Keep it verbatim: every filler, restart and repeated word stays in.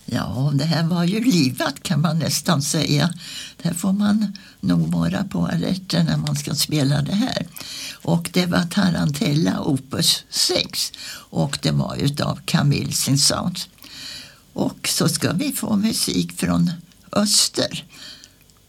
Ja, det här var ju livat kan man nästan säga. Det får man nog vara på alerten när man ska spela det här. Och det var Tarantella opus sex och det var utav Camille Saint-Saëns. Och så ska vi få musik från öster.